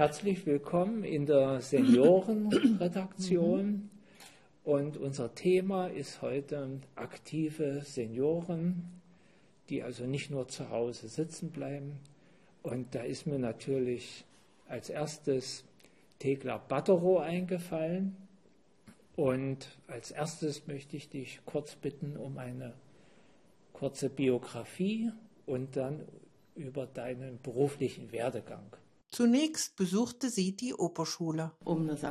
Herzlich willkommen in der Seniorenredaktion. Und unser Thema ist heute aktive Senioren, die also nicht nur zu Hause sitzen bleiben. Und da ist mir natürlich als erstes Thekla Batterow eingefallen. Und als erstes möchte ich dich kurz bitten um eine kurze Biografie und dann über deinen beruflichen Werdegang. Zunächst besuchte sie die Operschule. Um das